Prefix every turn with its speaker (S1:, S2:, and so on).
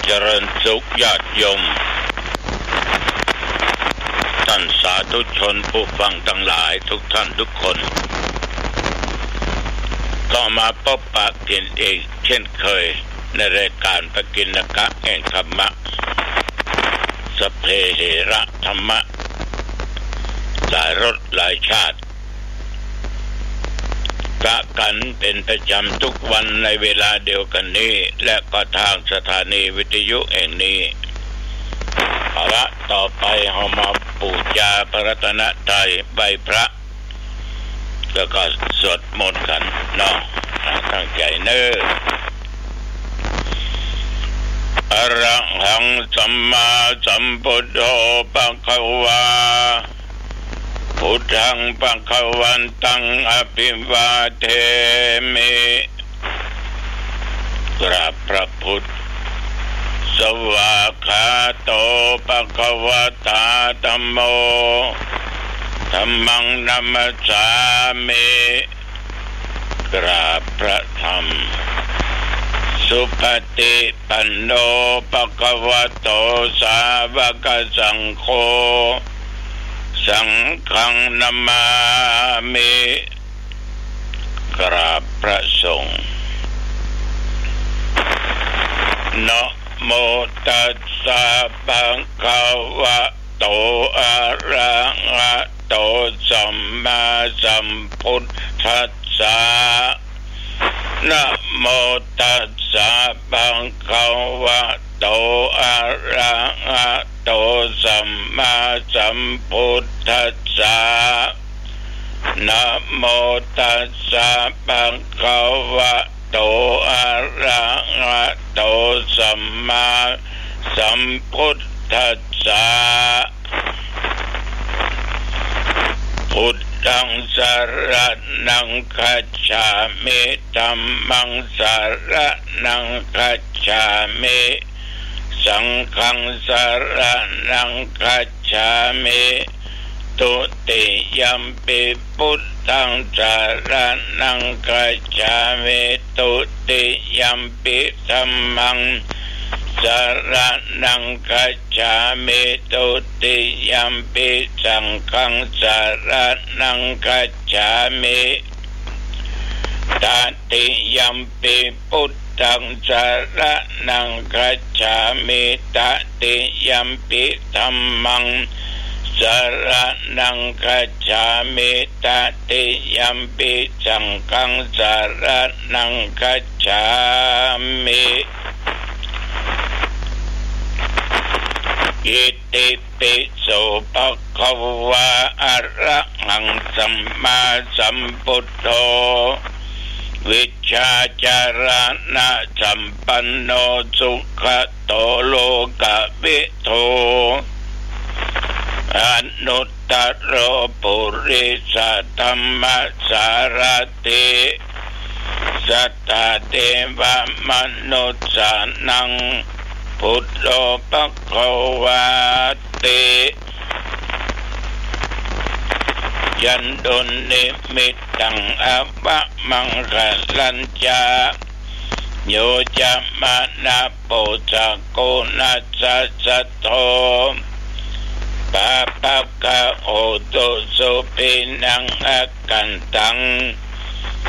S1: เจริญสุขญาติโยมท่านสาธุชนผู้ฟังทั้งหลายทุกท่านทุกคนก็มาพบปะกันเองเช่นเคยในรายการปกิณกะแห่งธรรมะสพเพเหระธรรมะหลายรสหลายชาติกะกันเป็นประจำทุกวันในเวลาเดียวกันนี้และก็ทางสถานีวิทยุแห่งนี้เอาละต่อไปเรามาบูชาพระรัตนตรัยใบพระแล้วก็สวดมนต์กันเนาะตั้งใจเน้ออะระหังสัมมาสัมพุทโธภะคะวาพุทธังภะคะวันตังอภิวาเทมิกราบพระพุทธสวากขาโตภะคะวะตาธัมโมธัมมังนัมมัสสามิกราบพระธรรมสุปฏิปันโนภะคะวะโตสาวกสังโฆสังฆังนามามิกราบพระสงฆ์นะโมตัสสะภะคะวะโตอะระหะโตสัมมาสัมพุทธัสสะนะโมตัสสะภะคะวะโตอะระหะโตสัมมาสัมพุทธัสสะนะโมตัสสะภะคะวะโตอะระหะโตสัมมาสัมพุทธัสสะพุทธังสรณังคัจฉามิธัมมังสรณังคัจฉามิสังฆังสรณังคัจฉามิตุติยัมปิพุทธังสรณังคัจฉามิตุติยัมปิธัมมังสรณังคัจฉามิตุติยัมปิสังฆังสรณังคัจฉามิตติยัมปิพุทธังสรณังคัจฉามิตติยัมปิธัมมังสรณังคัจฉามิตติยัมปิสังฆังสรณังคัจฉามิอิติปิโสภะคะวะอะระหังสัมมาสัมพุทโธวิชชาจารณะสัมปันโนสุขโตโลกวิทูอนุตตโรปุริสธรรมสารติสัทธาเทวมนุสสานังพุทโธภคะวะติยันตุนิมิตตังอะวะมังคลัญจาโยจะมานะโปจะโกนัสสะสะโทปะปะกะโอตุสุปินังอะกันตัง